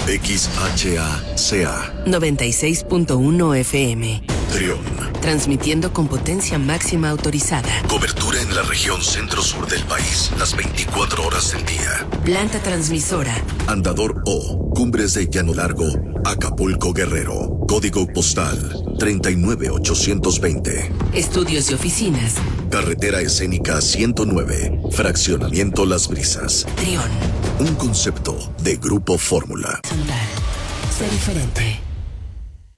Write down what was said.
XHACA 96.1 FM. Trión. Transmitiendo con potencia máxima autorizada. Cobertura en la región centro-sur del país, las 24 horas del día. Planta transmisora. Andador O, Cumbres de Llano Largo, Acapulco, Guerrero. Código postal 39820. Estudios y oficinas. Carretera Escénica 109, Fraccionamiento Las Brisas. Trión. Un concepto de Grupo Fórmula. Sé diferente.